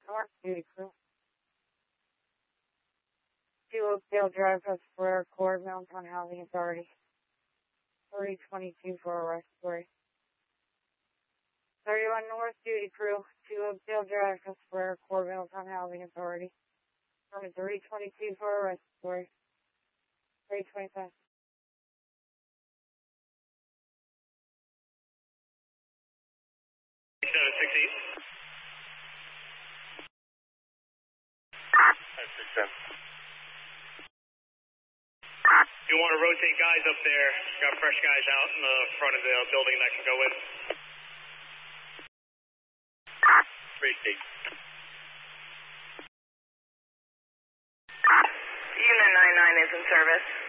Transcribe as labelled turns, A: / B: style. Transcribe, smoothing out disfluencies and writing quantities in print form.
A: North Duty Crew. 2 Oakdale Drive, Square, Court, Middletown Housing Authority. 322 for arrest, story. 31 North Duty Crew, 2 Oakdale Drive, Square, Court, Middletown Housing Authority. Number 322 for arrest, story. 325.
B: 768. You want to rotate guys up there? Got fresh guys out in the front of the building that can go in. 3-8.
C: Unit 99 is in service.